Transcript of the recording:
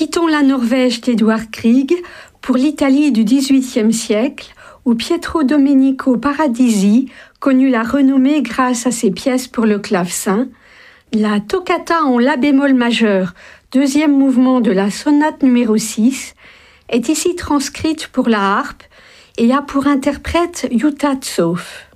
Quittons la Norvège d'Edvard Grieg pour l'Italie du XVIIIe siècle, où Pietro Domenico Paradisi connut la renommée grâce à ses pièces pour le clavecin. La toccata en la bémol majeur, deuxième mouvement de la sonate numéro 6, est ici transcrite pour la harpe et a pour interprète Jutta Zoff.